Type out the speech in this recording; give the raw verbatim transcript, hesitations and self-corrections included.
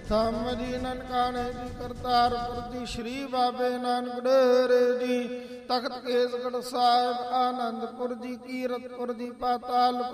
ਧੰਮ ਜੀ ਨਨਕਾਣੇ ਜੀ ਕਰਤਾਰਪੁਰ ਜੀ ਸ਼੍ਰੀ ਬਾਬੇ ਨਾਨਕ ਡੇਰੇ ਜੀ ਤਖਤ ਕੇਸਗੜ੍ਹ ਸਾਹਿਬ ਆਨੰਦਪੁਰ ਜੀ ਕੀਰਤਪੁਰ ਜੀ ਪਾਤਾਲ